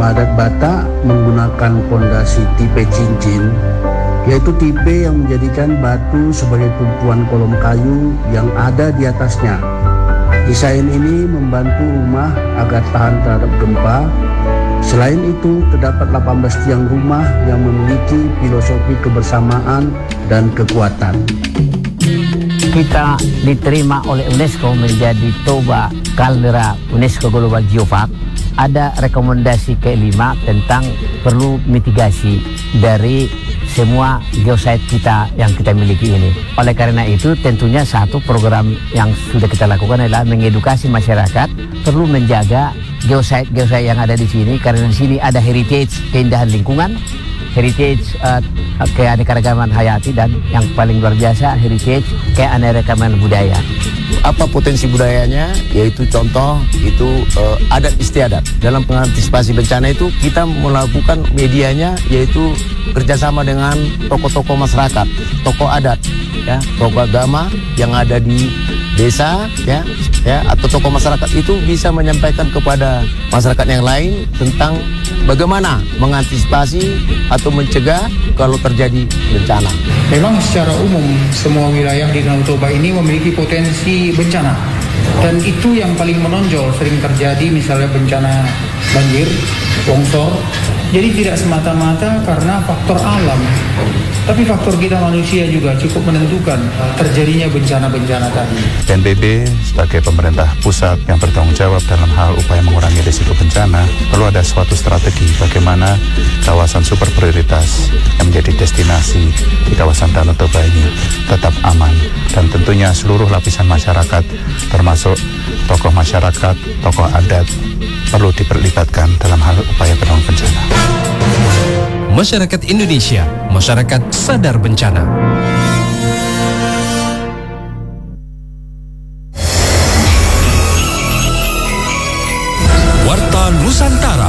adat Batak menggunakan pondasi tipe cincin, yaitu tipe yang menjadikan batu sebagai tumpuan kolom kayu yang ada di atasnya. Desain ini membantu rumah agar tahan terhadap gempa. Selain itu, terdapat 18 tiang rumah yang memiliki filosofi kebersamaan dan kekuatan. Kita diterima oleh UNESCO menjadi Toba Kaldera UNESCO Global Geopark. Ada rekomendasi kelima tentang perlu mitigasi dari semua geosite kita yang kita miliki ini. Oleh karena itu tentunya satu program yang sudah kita lakukan adalah mengedukasi masyarakat perlu menjaga geosite yang ada di sini, karena di sini ada heritage keindahan lingkungan, heritage keanekaragaman hayati, dan yang paling luar biasa heritage keanekaragaman budaya. Apa potensi budayanya? Yaitu contoh itu adat istiadat. Dalam pengantisipasi bencana itu kita melakukan medianya yaitu kerjasama dengan tokoh-tokoh masyarakat, tokoh adat, ya, tokoh agama yang ada di desa, ya, atau tokoh masyarakat itu bisa menyampaikan kepada masyarakat yang lain tentang bagaimana mengantisipasi atau mencegah kalau terjadi bencana. Memang secara umum semua wilayah di Danau Toba ini memiliki potensi bencana, dan itu yang paling menonjol sering terjadi, misalnya bencana banjir, longsor. Jadi tidak semata-mata karena faktor alam, tapi faktor kita manusia juga cukup menentukan terjadinya bencana-bencana tadi. BNPB sebagai pemerintah pusat yang bertanggung jawab dalam hal upaya mengurangi risiko bencana, perlu ada suatu strategi bagaimana kawasan super prioritas yang menjadi destinasi di kawasan Danau Toba ini tetap aman, dan tentunya seluruh lapisan masyarakat termasuk tokoh masyarakat, tokoh adat perlu diperlibatkan dalam hal upaya penanggulangan bencana. Masyarakat Indonesia, masyarakat sadar bencana. Warta Nusantara.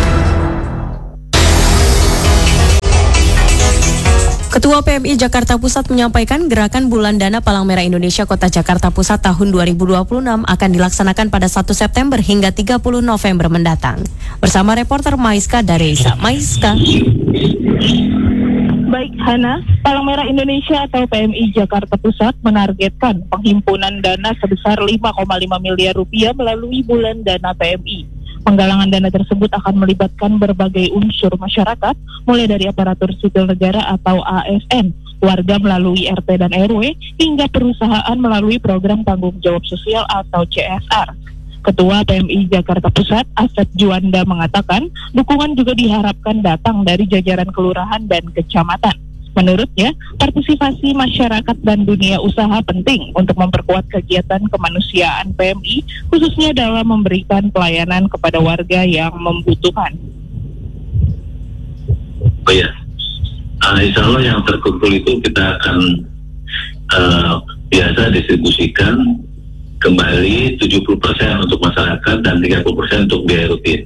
Ketua PMI Jakarta Pusat menyampaikan gerakan Bulan Dana Palang Merah Indonesia Kota Jakarta Pusat tahun 2026 akan dilaksanakan pada 1 September hingga 30 November mendatang. Bersama reporter Maiska Daresa. Maiska. Baik, Hana, Palang Merah Indonesia atau PMI Jakarta Pusat menargetkan penghimpunan dana sebesar 5,5 miliar rupiah melalui Bulan Dana PMI. Penggalangan dana tersebut akan melibatkan berbagai unsur masyarakat, mulai dari aparatur sipil negara atau ASN, warga melalui RT dan RW, hingga perusahaan melalui program tanggung jawab sosial atau CSR. Ketua PMI Jakarta Pusat, Asep Juanda, mengatakan dukungan juga diharapkan datang dari jajaran kelurahan dan kecamatan. Menurutnya, partisipasi masyarakat dan dunia usaha penting untuk memperkuat kegiatan kemanusiaan PMI, khususnya dalam memberikan pelayanan kepada warga yang membutuhkan. Oh ya, insya Allah yang terkumpul itu kita akan biasa distribusikan kembali 70% untuk masyarakat dan 30% untuk biaya rutin.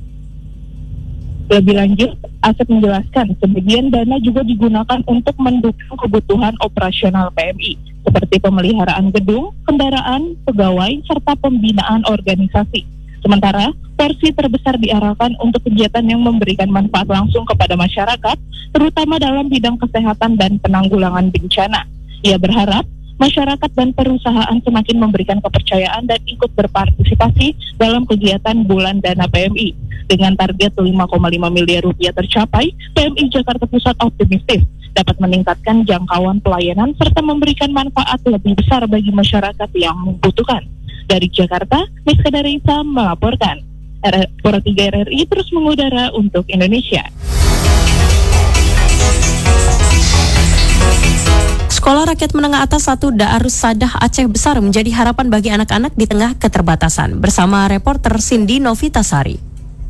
Lebih lanjut, Asep menjelaskan sebagian dana juga digunakan untuk mendukung kebutuhan operasional PMI, seperti pemeliharaan gedung, kendaraan, pegawai, serta pembinaan organisasi. Sementara, porsi terbesar diarahkan untuk kegiatan yang memberikan manfaat langsung kepada masyarakat, terutama dalam bidang kesehatan dan penanggulangan bencana. Ia berharap masyarakat dan perusahaan semakin memberikan kepercayaan dan ikut berpartisipasi dalam kegiatan Bulan Dana PMI. Dengan target 5,5 miliar rupiah tercapai, PMI Jakarta Pusat optimistis dapat meningkatkan jangkauan pelayanan serta memberikan manfaat lebih besar bagi masyarakat yang membutuhkan. Dari Jakarta, Maiska Daresa melaporkan. Pro 3 RRI terus mengudara untuk Indonesia. Sekolah Rakyat Menengah Atas 1 Darus Sadah Aceh Besar menjadi harapan bagi anak-anak di tengah keterbatasan. Bersama reporter Cindy Novitasari.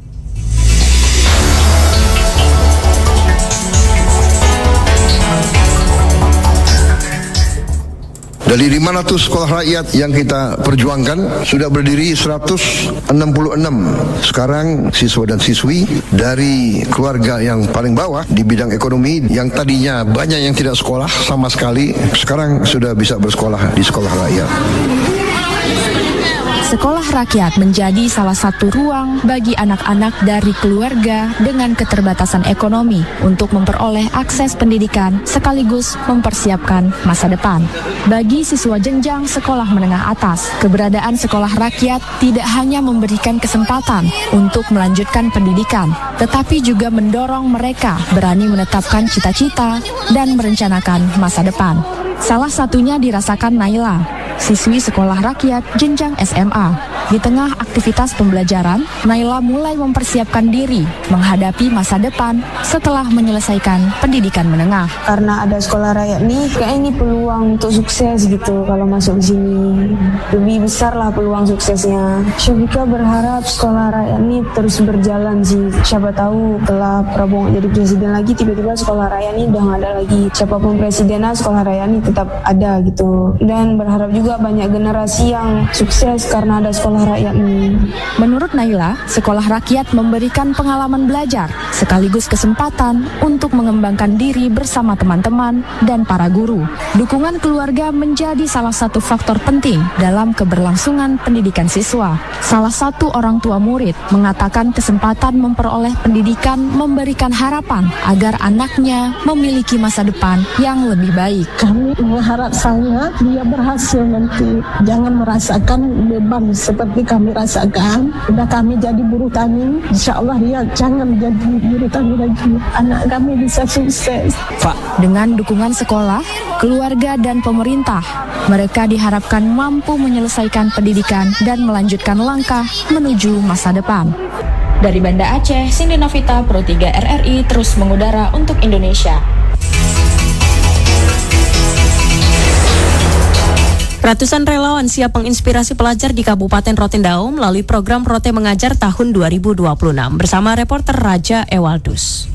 Dari 500 sekolah rakyat yang kita perjuangkan, sudah berdiri 166. Sekarang siswa dan siswi dari keluarga yang paling bawah di bidang ekonomi, yang tadinya banyak yang tidak sekolah sama sekali, sekarang sudah bisa bersekolah di sekolah rakyat. Sekolah rakyat menjadi salah satu ruang bagi anak-anak dari keluarga dengan keterbatasan ekonomi untuk memperoleh akses pendidikan sekaligus mempersiapkan masa depan. Bagi siswa jenjang sekolah menengah atas, keberadaan sekolah rakyat tidak hanya memberikan kesempatan untuk melanjutkan pendidikan, tetapi juga mendorong mereka berani menetapkan cita-cita dan merencanakan masa depan. Salah satunya dirasakan Naila, siswi sekolah rakyat jenjang SMA. Di tengah aktivitas pembelajaran, Naila mulai mempersiapkan diri menghadapi masa depan setelah menyelesaikan pendidikan menengah. Karena ada sekolah rakyat nih, kayak ini peluang untuk sukses gitu kalau masuk di sini. Lebih besar lah peluang suksesnya. Syafika berharap sekolah rakyat ini terus berjalan sih. Siapa tahu setelah Prabowo jadi presiden lagi, tiba-tiba sekolah rakyat ini udah nggak ada lagi. Siapapun presidennya, sekolah rakyat ini tetap ada gitu. Dan berharap juga banyak generasi yang sukses karena ada sekolah rakyat ini. Menurut Naila, sekolah rakyat memberikan pengalaman belajar sekaligus kesempatan untuk mengembangkan diri bersama teman-teman dan para guru. Dukungan keluarga menjadi salah satu faktor penting dalam keberlangsungan pendidikan siswa. Salah satu orang tua murid mengatakan kesempatan memperoleh pendidikan memberikan harapan agar anaknya memiliki masa depan yang lebih baik. Kami mengharap sangat dia berhasil nanti, jangan merasakan beban seperti kami rasakan. Udah kami jadi buruh tani, insya Allah dia jangan jadi buruh tani lagi. Anak kami bisa sukses. Dengan dukungan sekolah, keluarga dan pemerintah, mereka diharapkan mampu menyelesaikan pendidikan dan melanjutkan langkah menuju masa depan. Dari Banda Aceh, Cindy Novita, Pro 3 RRI terus mengudara untuk Indonesia. Ratusan relawan siap menginspirasi pelajar di Kabupaten Rotendao melalui program Rote Mengajar tahun 2026 bersama reporter Raja Ewaldus.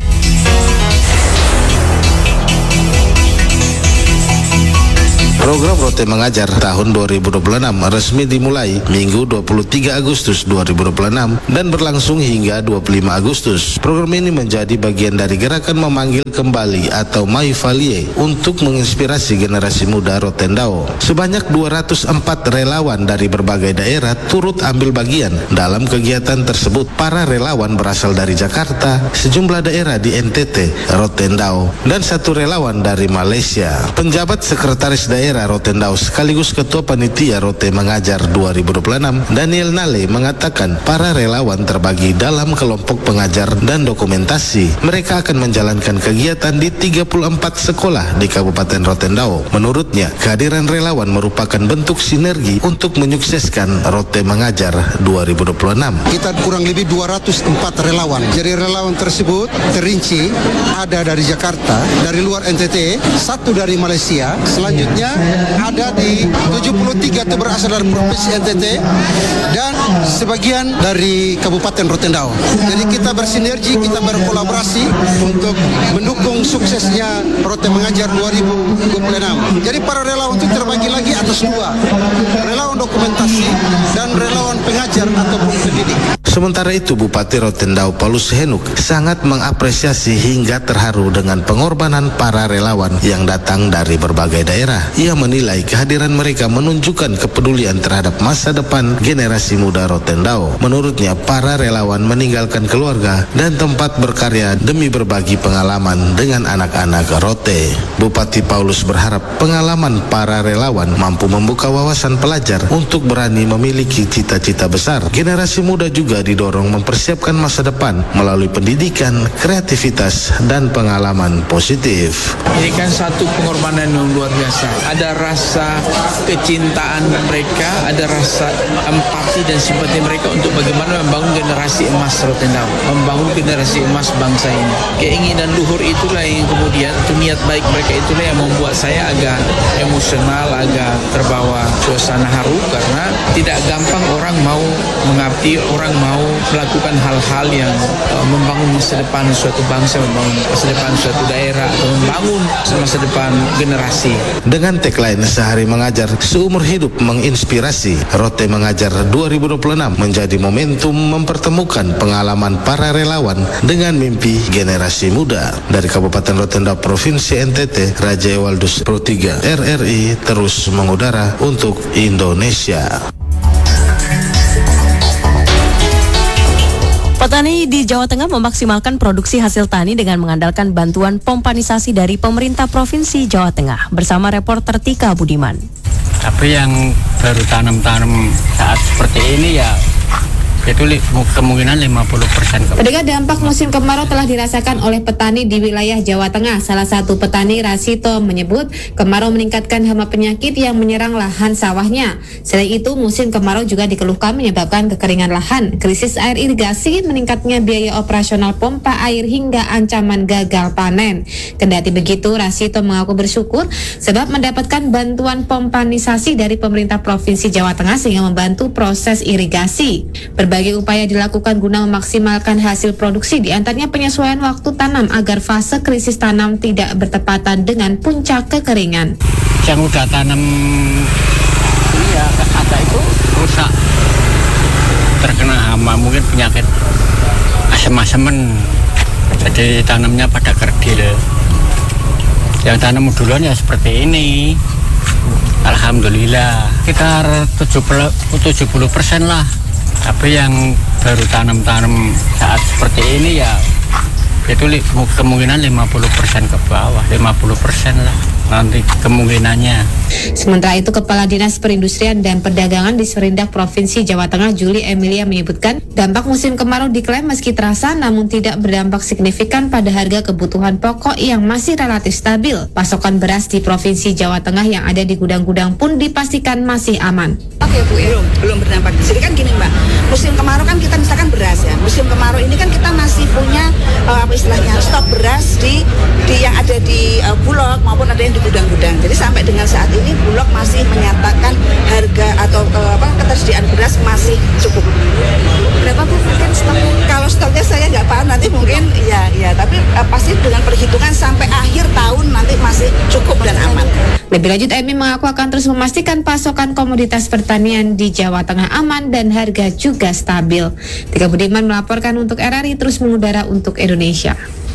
Program Rote Mengajar tahun 2026 resmi dimulai Minggu 23 Agustus 2026 dan berlangsung hingga 25 Agustus. Program ini menjadi bagian dari gerakan memanggil kembali atau Maifalie untuk menginspirasi generasi muda Rotendao. Sebanyak 204 relawan dari berbagai daerah turut ambil bagian dalam kegiatan tersebut. Para relawan berasal dari Jakarta, sejumlah daerah di NTT, Rotendao, dan satu relawan dari Malaysia. Penjabat Sekretaris Daerah Rotendao sekaligus Ketua Panitia Rote Mengajar 2026, Daniel Nale, mengatakan para relawan terbagi dalam kelompok pengajar dan dokumentasi. Mereka akan menjalankan kegiatan di 34 sekolah di Kabupaten Rotendao. Menurutnya, kehadiran relawan merupakan bentuk sinergi untuk menyukseskan Rote Mengajar 2026. Kita kurang lebih 204 relawan. Jadi relawan tersebut terinci ada dari Jakarta, dari luar NTT, satu dari Malaysia, selanjutnya ada di 73 itu berasal dari Provinsi NTT dan sebagian dari Kabupaten Rotendao. Jadi kita bersinergi, kita berkolaborasi untuk mendukung suksesnya Rote Mengajar 2026. Jadi para relawan itu terbagi lagi atas dua, relawan dokumentasi dan relawan pengajar ataupun pendidik. Sementara itu, Bupati Rotendao Paulus Henuk sangat mengapresiasi hingga terharu dengan pengorbanan para relawan yang datang dari berbagai daerah. Ia menilai kehadiran mereka menunjukkan kepedulian terhadap masa depan generasi muda Rotendao. Menurutnya, para relawan meninggalkan keluarga dan tempat berkarya demi berbagi pengalaman dengan anak-anak Rote. Bupati Paulus berharap pengalaman para relawan mampu membuka wawasan pelajar untuk berani memiliki cita-cita besar. Generasi muda juga didorong mempersiapkan masa depan melalui pendidikan, kreativitas, dan pengalaman positif. Ini kan satu pengorbanan yang luar biasa. Ada rasa kecintaan mereka, ada rasa empati dan simpati mereka untuk bagaimana membangun generasi emas Rotendao, membangun generasi emas bangsa ini. Keinginan luhur itulah yang kemudian, niat baik mereka itulah yang membuat saya agak emosional, agak terbawa suasana haru, karena tidak gampang orang mau mengabdi, orang mau melakukan hal-hal yang membangun masa depan suatu bangsa, membangun masa depan suatu daerah, atau membangun masa depan generasi. Dengan tagline sehari mengajar, seumur hidup menginspirasi, Rote Mengajar 2026 menjadi momentum mempertemukan pengalaman para relawan dengan mimpi generasi muda. Dari Kabupaten Rotendao, Provinsi NTT, Raja Ewaldus, Pro 3 RRI terus mengudara untuk Indonesia. Petani di Jawa Tengah memaksimalkan produksi hasil tani dengan mengandalkan bantuan pompanisasi dari pemerintah Provinsi Jawa Tengah. Bersama reporter Tika Budiman. Tapi yang baru tanam-tanam saat seperti ini ya itu kemungkinan 50%. Ketika dampak musim kemarau telah dirasakan oleh petani di wilayah Jawa Tengah. Salah satu petani, Rasito, menyebut kemarau meningkatkan hama penyakit yang menyerang lahan sawahnya. Selain itu, musim kemarau juga dikeluhkan menyebabkan kekeringan lahan, krisis air irigasi, meningkatnya biaya operasional pompa air hingga ancaman gagal panen. Kendati begitu, Rasito mengaku bersyukur sebab mendapatkan bantuan pompanisasi dari pemerintah Provinsi Jawa Tengah sehingga membantu proses irigasi. Berbagai upaya dilakukan guna memaksimalkan hasil produksi, diantaranya penyesuaian waktu tanam agar fase krisis tanam tidak bertepatan dengan puncak kekeringan. Yang udah tanam ya ada itu rusak, terkena hama, mungkin penyakit asem-asemen, jadi tanamnya pada kerdil. Yang tanam duluan ya seperti ini, alhamdulillah sekitar 70% lah. Tapi yang baru tanam-tanam saat seperti ini ya itu kemungkinan 50% ke bawah, 50% lah nanti kemungkinannya. Sementara itu, Kepala Dinas Perindustrian dan Perdagangan di Serindak Provinsi Jawa Tengah, Juli Emilia, menyebutkan dampak musim kemarau diklaim meski terasa namun tidak berdampak signifikan pada harga kebutuhan pokok yang masih relatif stabil. Pasokan beras di Provinsi Jawa Tengah yang ada di gudang-gudang pun dipastikan masih aman. Oke Bu, ya. belum berdampak. Jadi kan gini Mbak, musim kemarau kan kita misalkan beras ya. Musim kemarau ini kan kita masih punya stok beras di yang ada di Bulog maupun ada yang di gudang-gudang. Jadi sampai dengan saat ini Bulog masih menyatakan harga atau ketersediaan beras masih cukup. Berapa Bu mungkin stok? Kalau stoknya saya nggak paham, nanti mungkin ya tapi pasti dengan perhitungan sampai akhir tahun nanti masih cukup dan aman. Lebih lanjut, Emi mengaku akan terus memastikan pasokan komoditas pertanian di Jawa Tengah aman dan harga juga stabil. Tika Budiman melaporkan untuk RRI, terus mengudara untuk Indonesia.